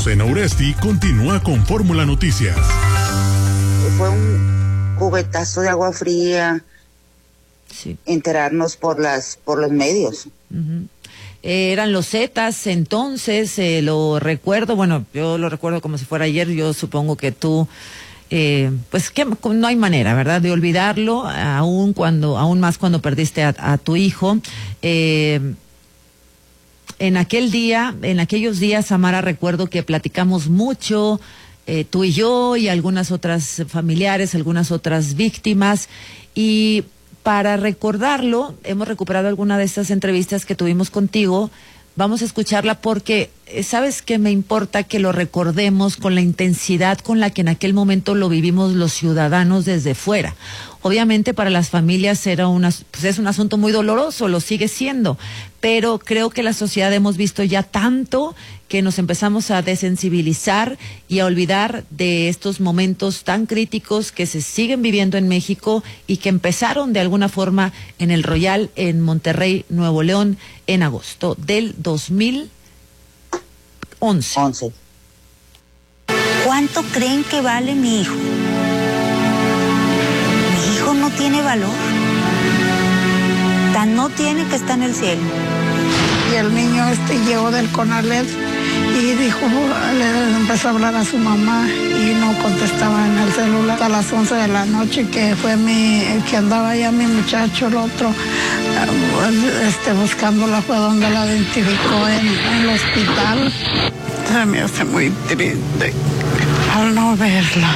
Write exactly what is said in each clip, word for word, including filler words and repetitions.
Azucena Uresti continúa con Fórmula Noticias. Fue un cubetazo de agua fría. Sí. Enterarnos por las por los medios. Uh-huh. Eh, eran los Zetas, entonces, eh, lo recuerdo, bueno, yo lo recuerdo como si fuera ayer, yo supongo que tú, eh, pues que no hay manera, ¿verdad?, de olvidarlo, aún cuando, aún más cuando perdiste a, a tu hijo. Eh, en aquel día, en aquellos días, Amara, recuerdo que platicamos mucho, eh, tú y yo y algunas otras familiares, algunas otras víctimas, y para recordarlo, hemos recuperado alguna de estas entrevistas que tuvimos contigo. Vamos a escucharla porque, ¿sabes qué? Me importa que lo recordemos con la intensidad con la que en aquel momento lo vivimos los ciudadanos desde fuera. Obviamente para las familias era una, pues es un asunto muy doloroso, lo sigue siendo, pero creo que la sociedad hemos visto ya tanto que nos empezamos a desensibilizar y a olvidar de estos momentos tan críticos que se siguen viviendo en México y que empezaron de alguna forma en el Royal en Monterrey, Nuevo León, en agosto del dos mil once. once. ¿Cuánto creen que vale mi hijo? Mi hijo no tiene valor. Tan no tiene que está en el cielo. Y el niño este llegó del CONALED y dijo, le empezó a hablar a su mamá y no contestaba en el celular. A las once de la noche que fue mi, que andaba ya mi muchacho, el otro, este, buscándola, fue donde la identificó en, en el hospital. Se me hace muy triste al no verla.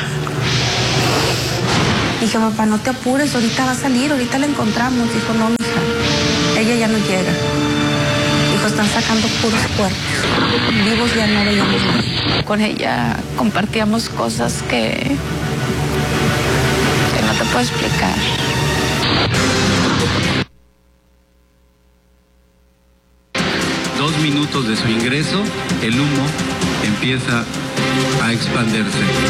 Dije, papá, no te apures, ahorita va a salir, ahorita la encontramos. Dijo, no, mija, ella ya no llega. Dijo, están sacando puros cuerpos. Vivos ya no veíamos nada. Con ella compartíamos cosas que, que no te puedo explicar. Dos minutos de su ingreso, el humo empieza a expandirse.